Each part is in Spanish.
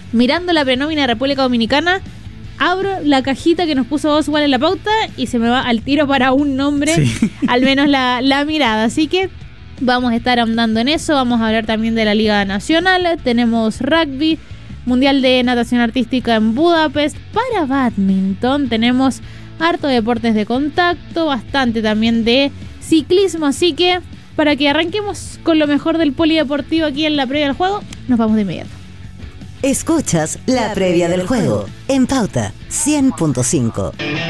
mirando la prenómina de República Dominicana, abro la cajita que nos puso Oswald en la pauta y se me va al tiro para un nombre, sí. Al menos la mirada. Así que vamos a estar ahondando en eso. Vamos a hablar también de la Liga Nacional. Tenemos rugby, Mundial de Natación Artística en Budapest. Para badminton tenemos harto de deportes de contacto, bastante también de ciclismo. Así que para que arranquemos con lo mejor del polideportivo aquí en la previa del juego, nos vamos de inmediato. Escuchas la previa del juego en Pauta 100.5.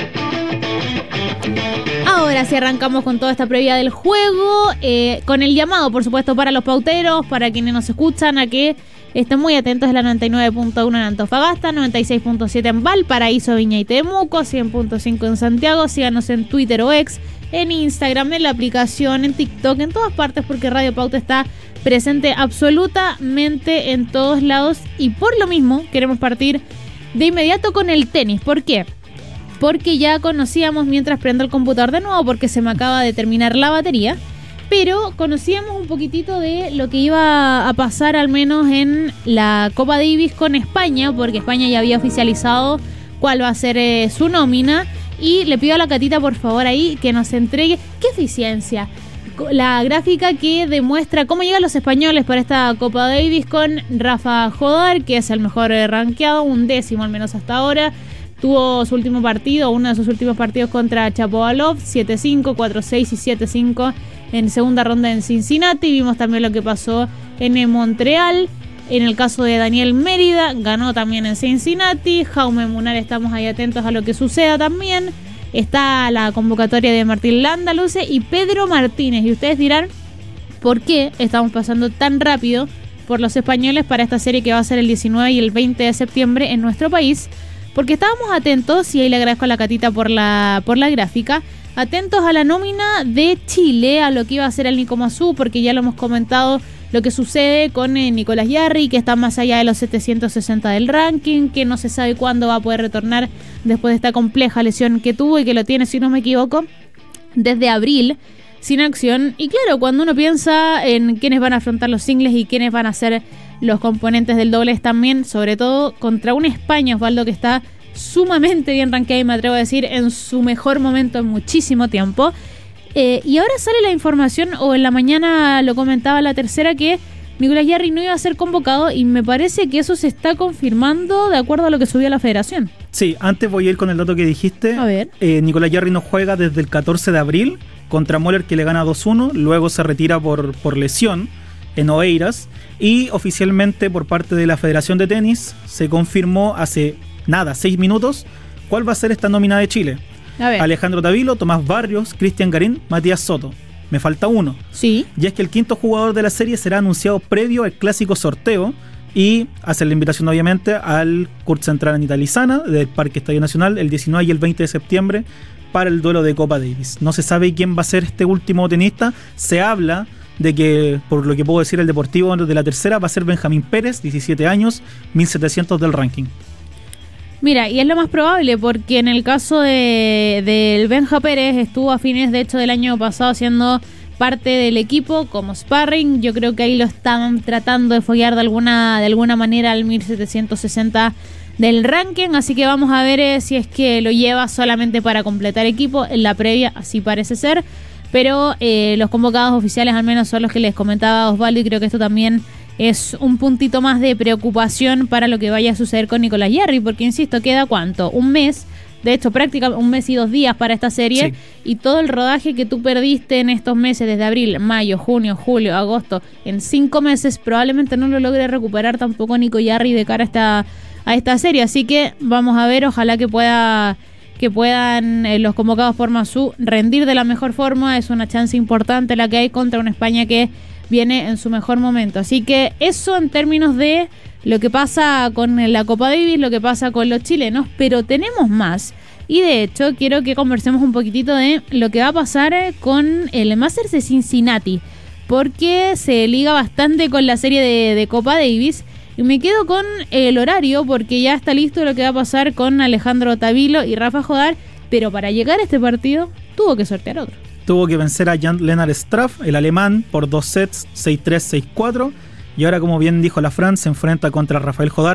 Ahora sí arrancamos con toda esta previa del juego, con el llamado, por supuesto, para los pauteros, para quienes nos escuchan, a que estén muy atentos. De la 99.1 en Antofagasta, 96.7 en Valparaíso, Viña y Temuco, 100.5 en Santiago. Síganos en Twitter o X, en Instagram, en la aplicación, en TikTok, en todas partes, porque Radio Pauta está presente absolutamente en todos lados. Y por lo mismo queremos partir de inmediato con el tenis. ¿Por qué? Porque ya conocíamos, mientras prendo el computador de nuevo, porque se me acaba de terminar la batería, pero conocíamos un poquitito de lo que iba a pasar, al menos en la Copa Davis con España, porque España ya había oficializado cuál va a ser su nómina. Y le pido a la Catita, por favor, ahí que nos entregue qué eficiencia, la gráfica que demuestra cómo llegan los españoles para esta Copa Davis, con Rafa Jodar, que es el mejor rankeado, 10º al menos hasta ahora. Tuvo su último partido, uno de sus últimos partidos contra Chapovalov, 7-5, 4-6 y 7-5 en segunda ronda en Cincinnati. Vimos también lo que pasó en Montreal. En el caso de Daniel Mérida, ganó también en Cincinnati. Jaume Munar, estamos ahí atentos a lo que suceda también. Está la convocatoria de Martín Landaluce y Pedro Martínez. Y ustedes dirán, ¿por qué estamos pasando tan rápido por los españoles para esta serie que va a ser el 19 y el 20 de septiembre en nuestro país? Porque estábamos atentos, y ahí le agradezco a la Catita por la gráfica, atentos a la nómina de Chile, a lo que iba a ser el Nico Massú, porque ya lo hemos comentado, lo que sucede con Nicolás Jarry, que está más allá de los 760 del ranking, que no se sabe cuándo va a poder retornar después de esta compleja lesión que tuvo y que lo tiene, si no me equivoco, desde abril sin acción. Y claro, cuando uno piensa en quiénes van a afrontar los singles y quiénes van a ser los componentes del dobles también, sobre todo contra una España, Osvaldo, que está sumamente bien rankeada y me atrevo a decir en su mejor momento en muchísimo tiempo. Y ahora sale la información, o en la mañana lo comentaba La Tercera, que Nicolás Jarry no iba a ser convocado, y me parece que eso se está confirmando de acuerdo a lo que subió la federación. Sí, antes voy a ir con el dato que dijiste. A ver. Nicolás Jarry no juega desde el 14 de abril contra Moller, que le gana 2-1, luego se retira por lesión en Oeiras, y oficialmente por parte de la Federación de Tenis se confirmó hace 6 minutos cuál va a ser esta nómina de Chile. Alejandro Tavilo, Tomás Barrios, Cristian Garín, Matías Soto. Me falta uno. Sí. Y es que el quinto jugador de la serie será anunciado previo al clásico sorteo, y hacer la invitación obviamente al Kurt Central Anita Lizana del Parque Estadio Nacional el 19 y el 20 de septiembre para el duelo de Copa Davis. No se sabe quién va a ser este último tenista. Se habla de que, por lo que puedo decir, el Deportivo de La Tercera va a ser Benjamín Pérez, 17 años, 1700 del ranking. Mira, y es lo más probable, porque en el caso del Benja Pérez estuvo a fines, de hecho, del año pasado siendo parte del equipo como sparring. Yo creo que ahí lo estaban tratando de foguear de alguna manera al 1760 del ranking, así que vamos a ver si es que lo lleva solamente para completar equipo. En la previa así parece ser, pero los convocados oficiales al menos son los que les comentaba Osvaldo, y creo que esto también es un puntito más de preocupación para lo que vaya a suceder con Nicolás Jarry, porque insisto, queda ¿cuánto? Un mes, de hecho prácticamente 1 mes y 2 días para esta serie, sí. Y todo el rodaje que tú perdiste en estos meses, desde abril, mayo, junio, julio, agosto, en 5 meses probablemente no lo logre recuperar tampoco Nico Jarry de cara a esta serie, así que vamos a ver, ojalá que puedan los convocados por Massú rendir de la mejor forma. Es una chance importante la que hay contra una España que viene en su mejor momento. Así que eso en términos de lo que pasa con la Copa Davis, lo que pasa con los chilenos, pero tenemos más. Y de hecho quiero que conversemos un poquitito de lo que va a pasar con el Masters de Cincinnati, porque se liga bastante con la serie de Copa Davis. Y me quedo con el horario, porque ya está listo lo que va a pasar con Alejandro Tavilo y Rafa Jodar, pero para llegar a este partido tuvo que sortear otro. Tuvo que vencer a Jan-Lennard Straff, el alemán, por 2 sets, 6-3, 6-4. Y ahora, como bien dijo la Fran, se enfrenta contra Rafael Jodar